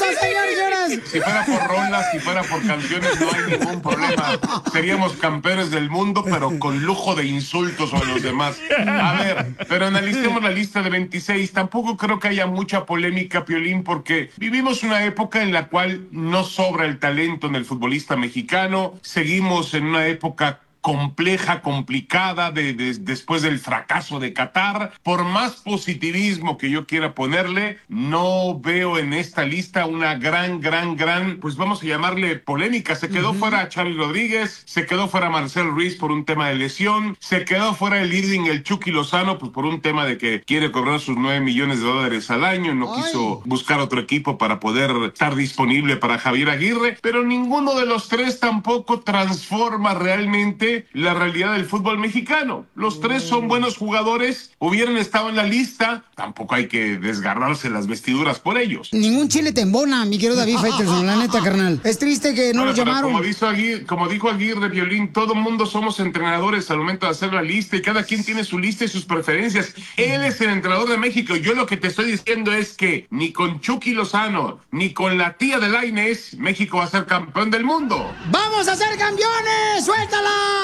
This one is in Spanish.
señores, señores. Si fuera por rolas, si fuera por canciones, no hay ningún problema. Seríamos campeones del mundo, pero con lujo de insultos a los demás. A ver, pero analicemos la lista de 26. Tampoco creo que haya mucha polémica, Piolín, porque vivimos una época en la cual no sobra el talento en el futbolista mexicano. Seguimos en una época compleja, complicada, después del fracaso de Qatar. Por más positivismo que yo quiera ponerle, no veo en esta lista una gran, pues vamos a llamarle polémica. Se quedó fuera Charly Rodríguez, se quedó fuera Marcel Ruiz por un tema de lesión, se quedó fuera el Irving, el Chucky Lozano, pues por un tema de que quiere cobrar sus $9 millones al año, no quiso buscar otro equipo para poder estar disponible para Javier Aguirre, pero ninguno de los tres tampoco transforma realmente la realidad del fútbol mexicano. Los tres son buenos jugadores, hubieran estado en la lista, tampoco hay que desgarrarse las vestiduras por ellos. Ningún chile te embona, mi querido David Faitelson, la neta, carnal. Es triste que no lo llamaron. Como dijo Aguirre, Violín, todo mundo somos entrenadores al momento de hacer la lista y cada quien tiene su lista y sus preferencias. Él es el entrenador de México. Yo lo que te estoy diciendo es que ni con Chucky Lozano, ni con la tía de Lainez, México va a ser campeón del mundo. ¡Vamos a ser campeones! ¡Suéltala!